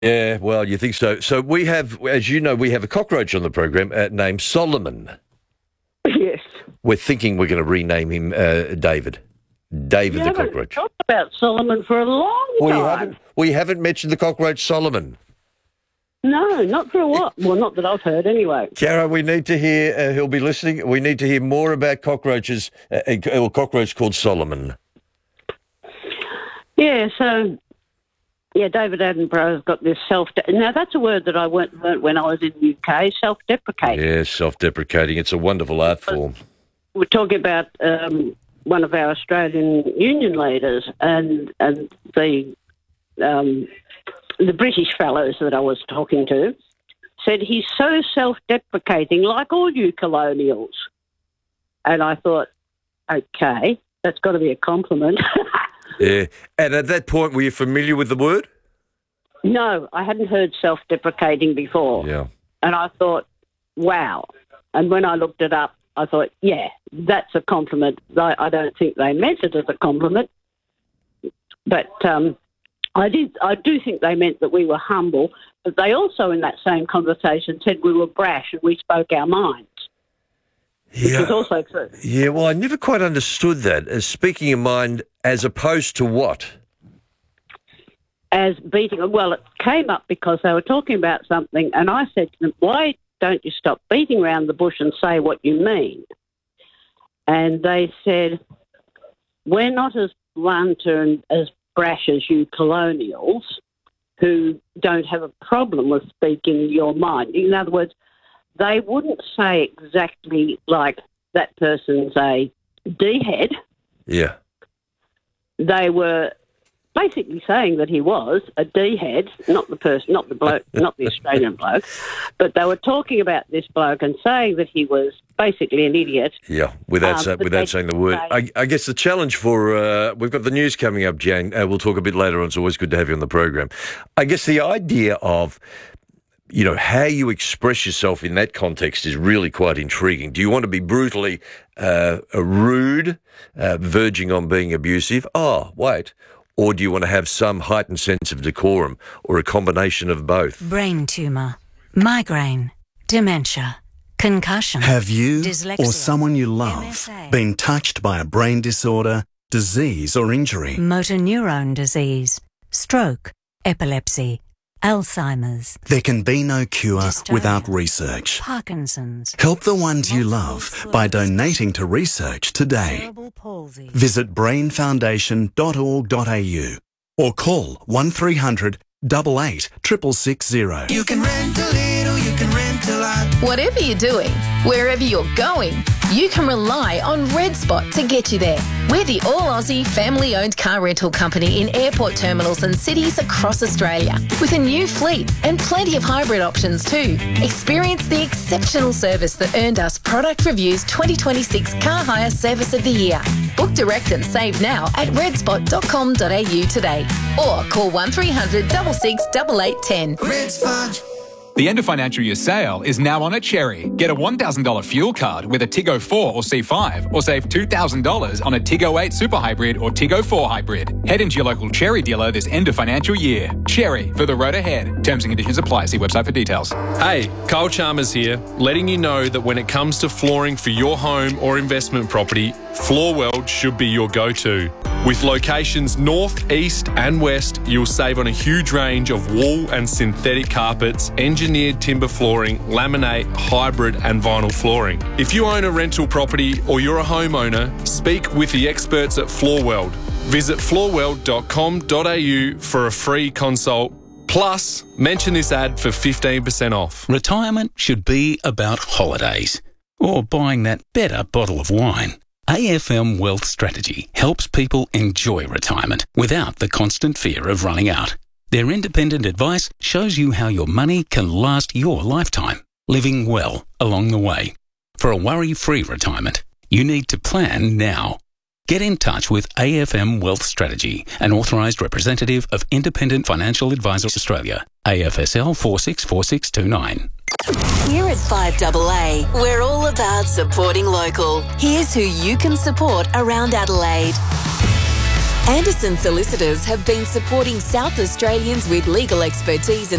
Yeah, well, you think so. So we have, as you know, we have a cockroach on the program named Solomon. Yes. We're thinking we're going to rename him David. David the cockroach. We haven't talked about Solomon for a long time. We haven't mentioned the cockroach Solomon. No, not for a while. Well, not that I've heard anyway. Cara, we need to hear, he'll be listening, we need to hear more about cockroaches, or cockroach called Solomon. Yeah, so, David Attenborough's got this now that's a word that I learnt when I was in the UK, self-deprecating. Yeah, self-deprecating. It's a wonderful art form. We're talking about one of our Australian union leaders and the British fellows that I was talking to said he's so self-deprecating, like all you colonials. And I thought, okay, that's got to be a compliment. Yeah. And at that point, were you familiar with the word? No, I hadn't heard self-deprecating before. Yeah. And I thought, wow. And when I looked it up, I thought, yeah, that's a compliment. I don't think they meant it as a compliment. But I do think they meant that we were humble, but they also, in that same conversation, said we were brash and we spoke our minds. Which is also true. Yeah, well, I never quite understood that. As speaking your mind as opposed to what? As beating. Well, it came up because they were talking about something, and I said to them, why don't you stop beating around the bush and say what you mean? And they said, we're not as blunt and as brash as you colonials who don't have a problem with speaking your mind. In other words, they wouldn't say exactly like that person's a D-head. Yeah. They were basically saying that he was a D-head, not the person, not the bloke, not the Australian bloke, but they were talking about this bloke and saying that he was basically an idiot. Yeah, without saying the word. I guess the challenge for, we've got the news coming up, Jane. We'll talk a bit later on. It's always good to have you on the program. I guess the idea of, you know, how you express yourself in that context is really quite intriguing. Do you want to be brutally rude, verging on being abusive? Oh, wait. Or do you want to have some heightened sense of decorum, or a combination of both? Brain tumour, migraine, dementia, concussion. Have you dyslexia, or someone you love MSA, been touched by a brain disorder, disease or injury? motor neurone disease, stroke, epilepsy, Alzheimer's. There can be no cure Dystonia, without research. Parkinson's. Help the ones you love by donating to research today. Cerebral palsy. Visit brainfoundation.org.au or call 1300 88 660. You can rent a little, you can rent a lot. Whatever you're doing, wherever you're going, you can rely on Red Spot to get you there. We're the all-Aussie, family-owned car rental company in airport terminals and cities across Australia, with a new fleet and plenty of hybrid options too. Experience the exceptional service that earned us Product Review's 2026 Car Hire Service of the Year. Book direct and save now at redspot.com.au today, or call 1300 66 8810. Red Spot. The end of financial year sale is now on at Cherry. Get a $1,000 fuel card with a Tiggo 4 or C5, or save $2,000 on a Tiggo 8 Super Hybrid or Tiggo 4 Hybrid. Head into your local Cherry dealer this end of financial year. Cherry, for the road ahead. Terms and conditions apply. See website for details. Hey, Carl Chalmers here, letting you know that when it comes to flooring for your home or investment property, Floorworld should be your go-to. With locations north, east and west, you'll save on a huge range of wool and synthetic carpets, engineered timber flooring, laminate, hybrid and vinyl flooring. If you own a rental property or you're a homeowner, speak with the experts at Floorworld. Visit floorworld.com.au for a free consult. Plus, mention this ad for 15% off. Retirement should be about holidays or buying that better bottle of wine. AFM Wealth Strategy helps people enjoy retirement without the constant fear of running out. Their independent advice shows you how your money can last your lifetime, living well along the way. For a worry-free retirement, you need to plan now. Get in touch with AFM Wealth Strategy, an authorised representative of Independent Financial Advisors Australia, AFSL 464629. Here at 5AA, we're all about supporting local. Here's who you can support around Adelaide. Anderson Solicitors have been supporting South Australians with legal expertise and